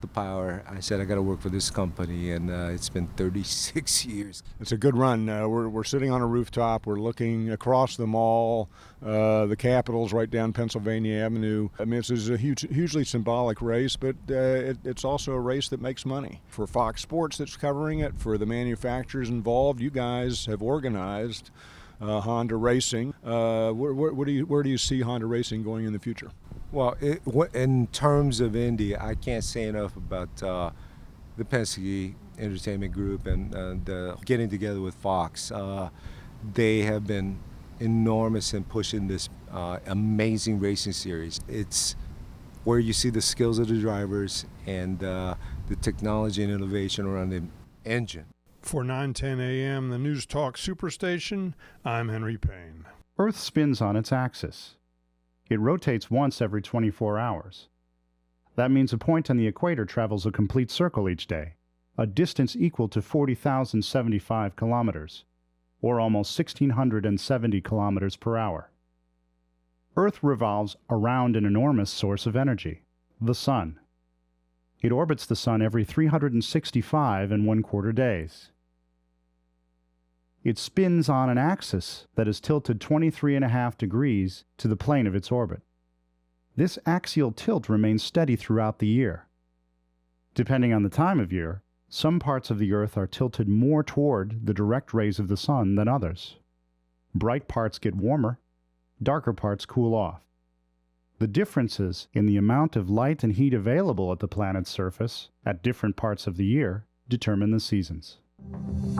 the power. I said I got to work for this company, and it's been 36 years. It's a good run. We're sitting on a rooftop. We're looking across the mall. The Capitol's right down Pennsylvania Avenue. I mean, this is a hugely symbolic race, but it's also a race that makes money. For Fox Sports that's covering it, for the manufacturers involved, you guys have organized Honda Racing. Where do you see Honda Racing going in the future? Well, in terms of Indy, I can't say enough about the Penske Entertainment Group and getting together with Fox. They have been enormous in pushing this amazing racing series. It's where you see the skills of the drivers and the technology and innovation around the engine. For 910 AM, the News Talk Superstation, I'm Henry Payne. Earth spins on its axis. It rotates once every 24 hours. That means a point on the equator travels a complete circle each day, a distance equal to 40,075 kilometers, or almost 1,670 kilometers per hour. Earth revolves around an enormous source of energy, the Sun. It orbits the Sun every 365 and 1/4 days. It spins on an axis that is tilted 23.5 degrees to the plane of its orbit. This axial tilt remains steady throughout the year. Depending on the time of year, some parts of the Earth are tilted more toward the direct rays of the Sun than others. Bright parts get warmer, darker parts cool off. The differences in the amount of light and heat available at the planet's surface at different parts of the year determine the seasons.